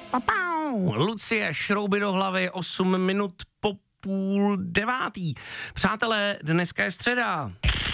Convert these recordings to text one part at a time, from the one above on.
Lucie, šrouby do hlavy, 8 minut po 8:30. Přátelé, dneska je středa.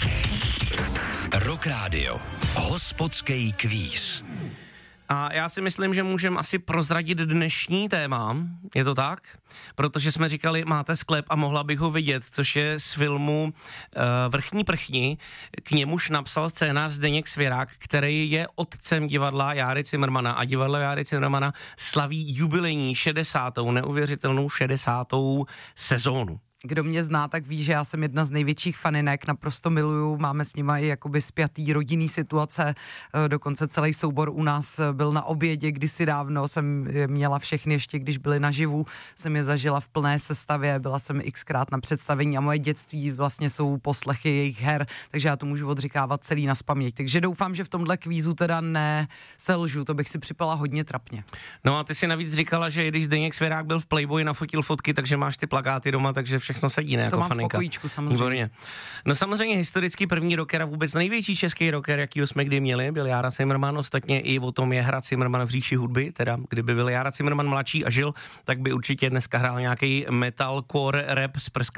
Rock Radio. Hospodský kvíz. A já si myslím, že můžeme asi prozradit dnešní téma, je to tak? Protože jsme říkali, máte sklep a mohla bych ho vidět, což je z filmu Vrchní prchni, k němuž napsal scénář Zdeněk Svěrák, který je otcem divadla Járy Cimrmana a divadlo Járy Cimrmana slaví jubilejní 60. neuvěřitelnou 60. sezónu. Kdo mě zná, tak ví, že já jsem jedna z největších faninek, naprosto miluju, máme s nima i jakoby spjatý rodinný situace, dokonce celý soubor u nás byl na obědě kdysi dávno, jsem měla všechny ještě, když byli naživu, jsem je zažila v plné sestavě, byla jsem xkrát na představení a moje dětství vlastně jsou poslechy jejich her, takže já to můžu odříkávat celý nazpaměť, takže doufám, že v tomhle kvízu teda neselžu, to bych si připala hodně trapně. No a ty si navíc říkala, že když Zdeněk Svěrák byl v Playboyi, nafotil fotky, takže máš ty plakáty doma, takže všechno sedí, ne, jako faninka. To mám v pokojíčku, samozřejmě. Výborně. No samozřejmě historický první rocker a vůbec největší český rocker, jakýho jsme kdy měli, byl Jára Cimrman, ostatně i o tom je hra Cimrman v říši hudby, teda kdyby byl Jára Cimrman mladší a žil, tak by určitě dneska hrál nějaký metalcore rap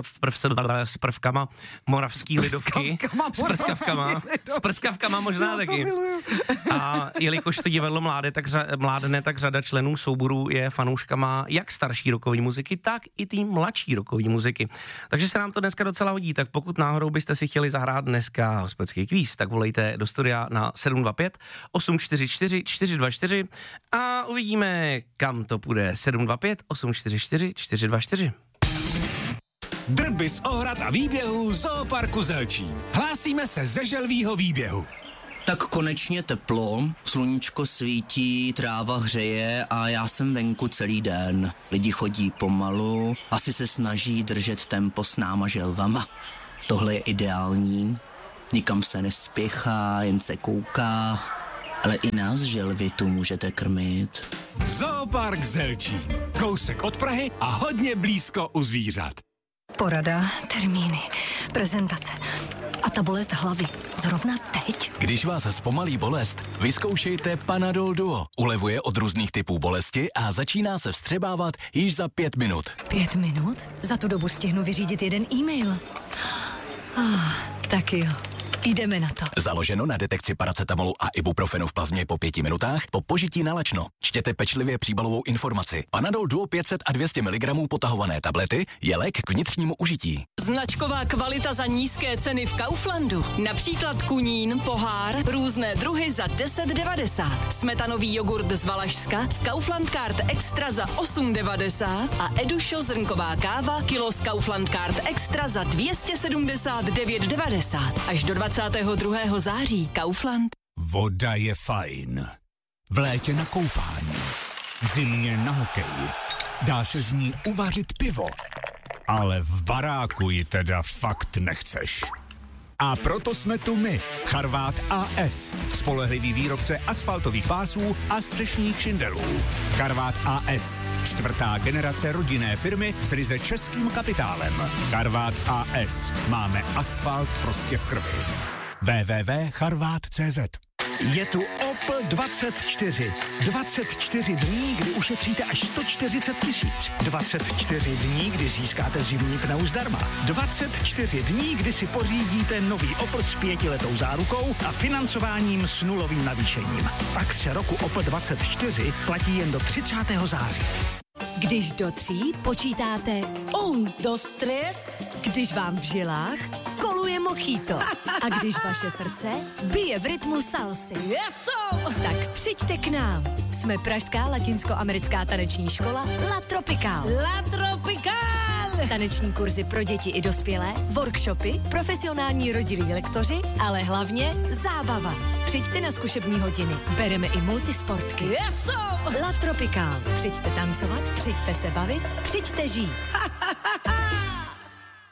s prvkama moravský lidovky. S prskavkama možná taky. A jelikož to divadlo mládne, tak řada členů souboru je fanouškama jak starší rockové muziky, tak i tý mladší rockové muziky. Takže se nám to dneska docela hodí, tak pokud náhodou byste si chtěli zahrát dneska hospodský kvíz, tak volejte do studia na 725 844 424 a uvidíme, kam to půjde. 725 844 424. Drby z ohrad a výběhů Zooparku Zelčín. Hlásíme se ze želvího výběhu. Tak konečně teplo, sluníčko svítí, tráva hřeje a já jsem venku celý den. Lidi chodí pomalu, asi se snaží držet tempo s náma želvama. Tohle je ideální, nikam se nespěchá, jen se kouká, ale i nás želvy tu můžete krmit. Zoopark Zelčín, kousek od Prahy a hodně blízko u zvířat. Porada, termíny, prezentace a ta bolest hlavy. Zrovna teď? Když vás zpomalí bolest, vyzkoušejte Panadol Duo. Ulevuje od různých typů bolesti a začíná se vstřebávat již za 5 minut. 5 minut? Za tu dobu stihnu vyřídit jeden e-mail. Tak jo. Jdeme na to. Založeno na detekci paracetamolu a ibuprofenu v plazmě po 5 minutách po požití na lačno. Čtěte pečlivě příbalovou informaci. Panadol Duo 500 a 200 mg potahované tablety je lék k vnitřnímu užití. Značková kvalita za nízké ceny v Kauflandu. Například kunín, pohár, různé druhy za 10,90. Smetanový jogurt z Valašska z Kaufland Card Extra za 8,90 a Edušo zrnková káva kilo z Kaufland Card Extra za 279,90. Až do 22. září. Kaufland. Voda je fajn. V létě na koupání. V zimě na hokej. Dá se z ní uvařit pivo. Ale v baráku ji teda fakt nechceš. A proto jsme tu my, Charvát AS, spolehlivý výrobce asfaltových pásů a střešních šindelů. Charvát AS, 4. generace rodinné firmy s ryze českým kapitálem. Charvát AS, máme asfalt prostě v krvi. www.charvat.cz. Je tu Opel 24. 24 dní, kdy ušetříte až 140 000. 24 dní, kdy získáte zimní pneu zdarma. 24 dní, kdy si pořídíte nový Opel s 5letou zárukou a financováním s nulovým navýšením. Akce roku Opel 24 platí jen do 30. září. Když do 3 počítáte 1, 2, 3, když vám v žilách koluje mojito a když vaše srdce bije v rytmu salsy. Tak přijďte k nám. Jsme pražská latinsko-americká taneční škola La Tropical. La Tropical! Taneční kurzy pro děti i dospělé, workshopy, profesionální rodilí lektoři, ale hlavně zábava. Přijďte na zkušební hodiny. Bereme i multisportky. La Tropical. Přijďte tancovat, přijďte se bavit, přijďte žít.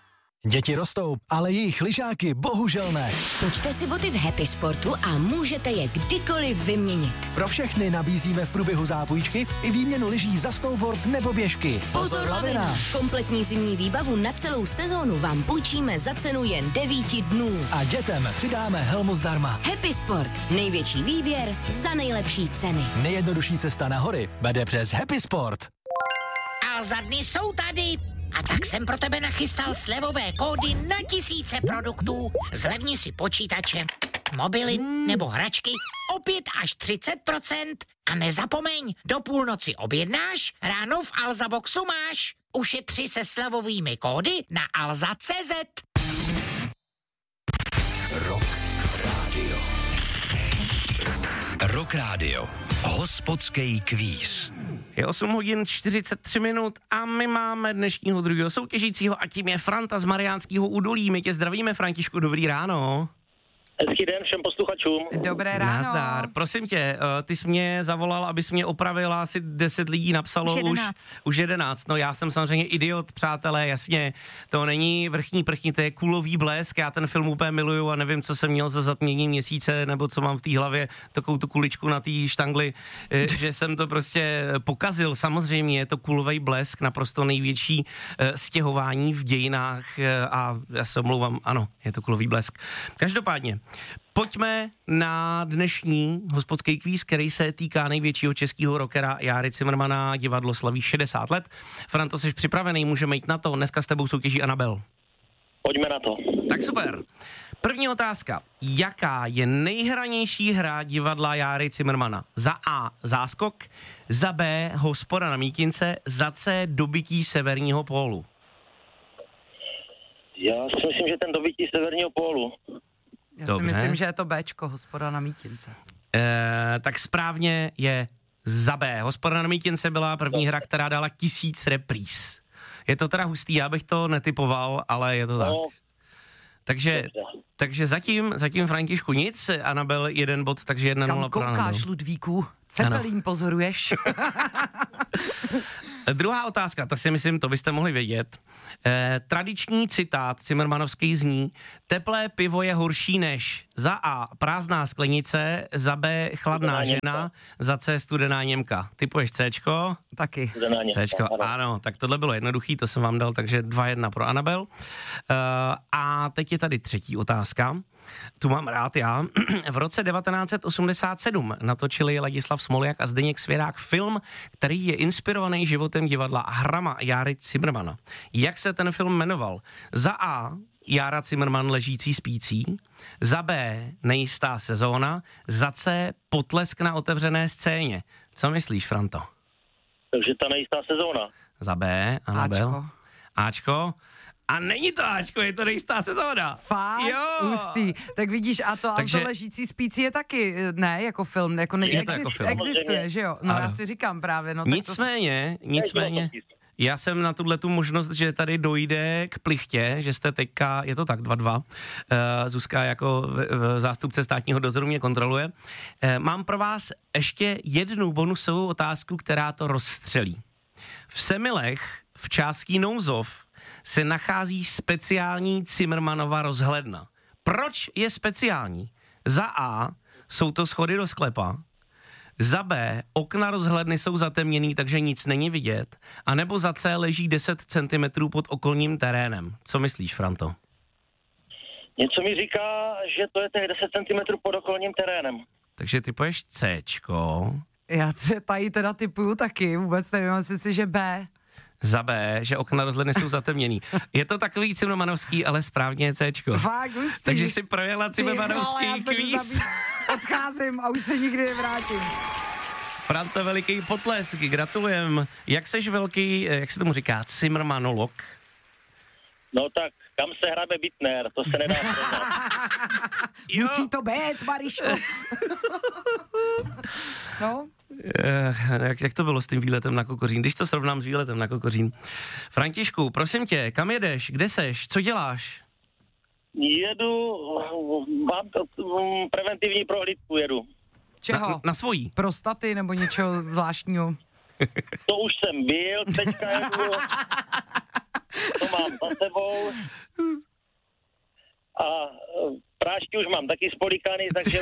Děti rostou, ale jejich lyžáky bohužel ne. Točte si boty v Happy Sportu a můžete je kdykoliv vyměnit. Pro všechny nabízíme v průběhu zápůjčky i výměnu lyží za snowboard nebo běžky. Pozor, lavina! Kompletní zimní výbavu na celou sezónu vám půjčíme za cenu jen 9 dnů. A dětem přidáme helmu zdarma. Happy Sport. Největší výběr za nejlepší ceny. Nejjednodušší cesta na hory vede přes Happy Sport. A za dny jsou tady. A tak jsem pro tebe nachystal slevové kódy na tisíce produktů. Zlevni si počítače, mobily nebo hračky o 5 až 30%. A nezapomeň, do půlnoci objednáš, ráno v Alza Boxu máš. Ušetři se slevovými kódy na alza.cz. Rock Radio. Hospodský kvíz. Je 8 hodin 43 minut a my máme dnešního druhého soutěžícího a tím je Franta z Mariánského údolí. My tě zdravíme, Františku, dobrý ráno. Hezký den všem posluchačům. Dobré ráno. Nazdar. Prosím tě, ty jsi mě zavolal, abys mě opravila, asi 10 lidí napsalo už 11. No já jsem samozřejmě idiot, přátelé, jasně. To není vrchní prchní, to je kulový blesk. Já ten film úplně miluju a nevím, co jsem měl za zatmění měsíce, nebo co mám v té hlavě, takovou tu kuličku na té štangli, že jsem to prostě pokazil. Samozřejmě je to kulový blesk, naprosto největší stěhování v dějinách a já se omlouvám, ano, je to kulový blesk. Každopádně, pojďme na dnešní hospodský kvíz, který se týká největšího českého rockera Járy Cimrmana. Divadlo slaví 60 let. Franto, jsi připravený, můžeme jít na to. Dneska s tebou soutěží Anabel. Pojďme na to. Tak super. První otázka. Jaká je nejhranější hra divadla Járy Cimrmana? Za A. Záskok, za B. Hospoda na Mítince, za C. Dobytí severního pólu. Já si myslím, že ten dobytí severního pólu. Já si myslím, že je to Bčko, Hospoda na Mítince. Tak správně je za B. Hospoda na Mítince byla první hra, která dala 1000 repríz. Je to teda hustý, já bych to netypoval, ale je to tak. Takže zatím Františku nic, Anabel 1 bod, takže 1-0 pro Anabel. Kam koukáš, Ludvíku? Cepelín pozoruješ? Druhá otázka, tak si myslím, to byste mohli vědět. Tradiční citát cimrmanovský zní: teplé pivo je horší než za A. prázdná sklenice, za B. chladná žena, za C. studená Němka. Typuješ Cčko? Taky. Cčko, ano, tak tohle bylo jednoduchý, to jsem vám dal, takže 2-1 pro Anabel. A teď je tady třetí otázka. Tu mám rád já. V roce 1987 natočili Ladislav Smoljak a Zdeněk Svěrák film, který je inspirovaný životem divadla Hrama Járy Cimrmana. Jak se ten film jmenoval? Za A. Jára Cimrman ležící spící, za B. Nejistá sezóna, za C. Potlesk na otevřené scéně. Co myslíš, Franto? Takže ta nejistá sezóna. Za B. Anabel. Ačko. A není to Ačko, je to nejistá sezóna. Fakt? Jo. Hustý. Tak vidíš, a to ležící spící je taky, ne, jako film, jako existuje, že jo? No ano. Já si říkám právě, no. Nicméně, já jsem na tu možnost, že tady dojde k plichtě, že jste teďka, je to tak 2-2, Zuzka jako zástupce státního dozoru mě kontroluje. Mám pro vás ještě jednu bonusovou otázku, která to rozstřelí. V Semilech v části Nouzov se nachází speciální Cimrmanova rozhledna. Proč je speciální? Za A jsou to schody do sklepa, za B okna rozhledny jsou zatemněný, takže nic není vidět, a nebo za C leží 10 cm pod okolním terénem. Co myslíš, Franto? Něco mi říká, že to je těch 10 cm pod okolním terénem. Takže typuješ Cčko. Já tady teda typuju taky, vůbec nevím, jestli si, že B. Za B, že okna rozhledny jsou zatemněný. Je to takový cimrmanovský, ale správně je Cčko. Fakt hustý. Takže si projela cimrmanovský kvíz. Odcházím a už se nikdy nevrátím. Franto, veliký potlesk, gratulujem. Jak seš velký, jak se tomu říká, cimrmanolog? No tak, kam se hrabe Bitner, to se nedá srovnat. Musí to být, Mariško. No. Jak to bylo s tím výletem na Kokořín? Když to srovnám s výletem na Kokořín. Františku, prosím tě, kam jedeš? Kde seš? Co děláš? Jedu, mám preventivní prohlídku jedu. Čeho? Na svojí? Prostaty nebo něčeho zvláštního? To už jsem byl, teďka jedu. to mám za sebou. A prášky už mám taky spolikány, takže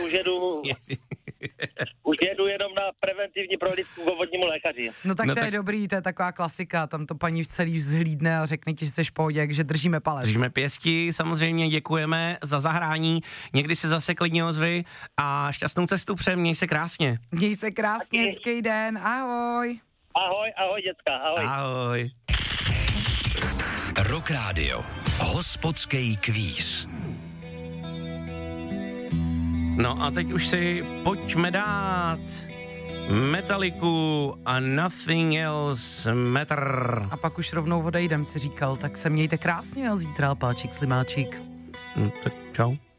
už jedu jenom na preventivní prohlídku k obvodnímu lékaři. No tak to je dobrý, to je taková klasika, tam to paní v celý vzhlídne a řekne ti, že jsi v pohodě, že držíme palec. Držíme pěsti, samozřejmě děkujeme za zahrání, někdy se zase klidně ozvi a šťastnou cestu přejem, měj se krásně. Měj se krásně, hezký den, ahoj. Ahoj děcka, ahoj. Ahoj. Rock Radio, hospodský kvíz. No a teď už si pojďme dát Metaliku a Nothing Else Matter. A pak už rovnou odejdem, si říkal, tak se mějte krásně a zítra, Páčik Slimáčik. Tak čau.